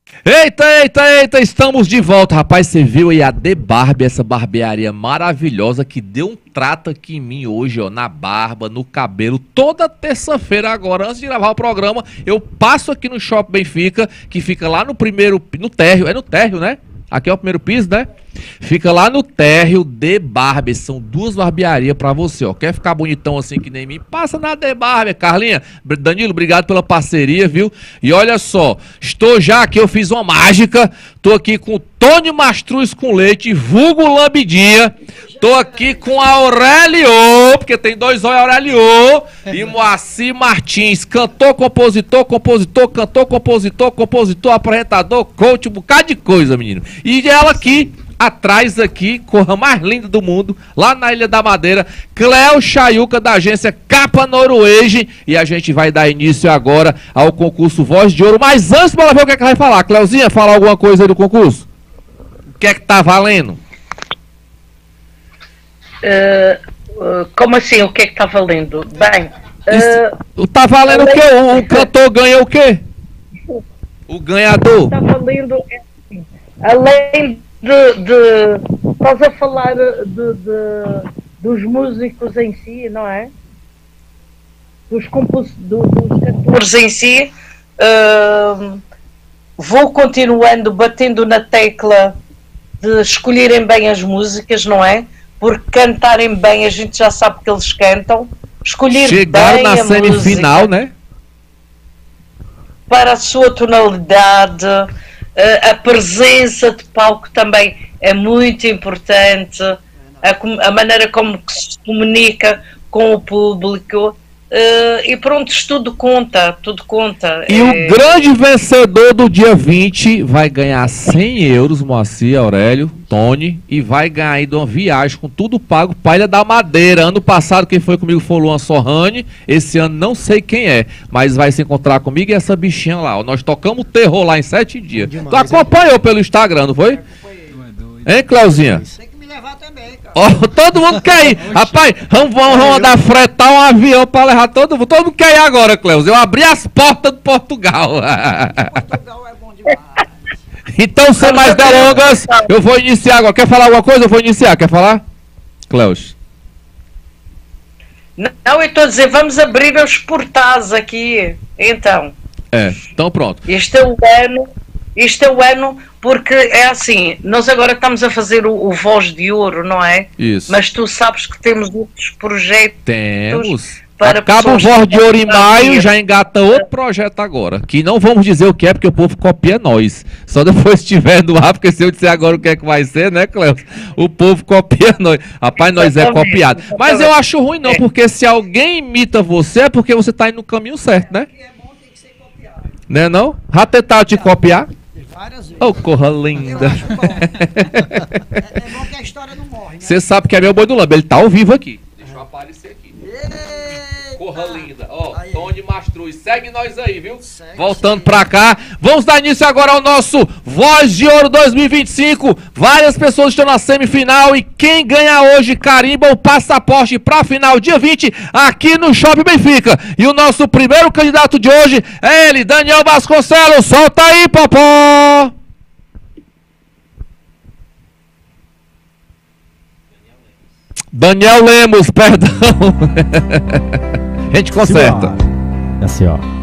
Eita, eita, eita, estamos de volta. Rapaz, você viu aí a The Barber, essa barbearia maravilhosa que deu um trato aqui em mim hoje, ó, na barba, no cabelo. Toda terça-feira agora, antes de gravar o programa, eu passo aqui no Shopping Benfica, que fica lá no primeiro, no térreo, é no térreo, né? Aqui é o primeiro piso, né? Fica lá no térreo The Barber. São duas barbearias pra você, ó. Quer ficar bonitão assim que nem mim? Passa na The Barber, Carlinha. Danilo, obrigado pela parceria, viu? E olha só, estou já aqui, eu fiz uma mágica. Tô aqui com o Tony Mastruz com leite, vulgo Lambidinha. Tô aqui com a Aurélio, porque tem dois Aurélio, e Moacir Martins, cantor, compositor, apresentador, coach, um bocado de coisa, menino. E ela aqui, atrás aqui, corra mais linda do mundo, lá na Ilha da Madeira, Cleo Chayuca, da agência Capa Noruege, e a gente vai dar início agora ao concurso Voz de Ouro. Mas antes, bora ver o que é que vai falar. Cleozinha, fala alguma coisa aí do concurso? O que é que tá valendo? Como assim? O que é que está valendo? Bem, tá valendo o quê? O cantor ganha o quê? O ganhador? Está valendo, assim, além estás a falar dos músicos em si, não é? Dos cantores em si, vou continuando batendo na tecla de escolherem bem as músicas, não é? Porque cantarem bem, a gente já sabe que eles cantam. Escolher chegaram bem na a semifinal, música, né? para a sua tonalidade, a presença de palco também é muito importante, a maneira como se comunica com o público, e pronto, tudo conta, tudo conta. E o grande vencedor do dia 20 vai ganhar 100 euros, Moacir, Aurélio, Tony, e vai ganhar aí de uma viagem com tudo pago para Ilha da Madeira. Ano passado quem foi comigo foi o Luan Sorrani, esse ano não sei quem é, mas vai se encontrar comigo e essa bichinha lá, ó. Nós tocamos terror lá em 7 dias. Demais, tu acompanhou pelo Instagram, não foi? Hein, Cleuzinha? Tem que me levar também, cara. Oh, todo mundo quer ir. Rapaz, vamos mandar fretar um avião pra levar todo mundo. Todo mundo quer ir agora, Cleuzinha. Eu abri as portas do Portugal. Portugal é bom demais. Então, sem mais delongas, eu vou iniciar agora. Quer falar alguma coisa? Eu vou iniciar. Quer falar? Cleus. Não, eu estou a dizer, vamos abrir os portais aqui. Então. Então pronto. Este é o ano, porque é assim, nós agora estamos a fazer o Voz de Ouro, não é? Isso. Mas tu sabes que temos outros projetos. Temos. Para acaba o Voz de Ouro em maio, já engata outro projeto agora. Que não vamos dizer o que é, porque o povo copia nós. Só depois estiver no ar, porque se eu disser agora o que é que vai ser, né, Cleus? O povo copia nós. Rapaz, nós é copiado. Mas eu acho ruim não, porque se alguém imita você, é porque você tá indo no caminho certo, né? Né não? Já tentaram te copiar? Várias vezes. Oh, corra linda. Eu acho bom. É bom que a história não morre, né? Você sabe que é meu boi do Lambo, ele tá ao vivo aqui. Deixa eu aparecer aqui. Corra linda. Ó, Tony Mastruz, segue nós aí, viu? Voltando pra cá. Vamos dar início agora ao nosso Voz de Ouro 2025. Várias pessoas estão na semifinal e quem ganha hoje carimba o passaporte pra final dia 20 aqui no Shopping Benfica. E o nosso primeiro candidato de hoje é ele, Daniel Vasconcelos. Solta aí, Popó! Daniel Lemos, perdão. A gente conserta. Assim, ó.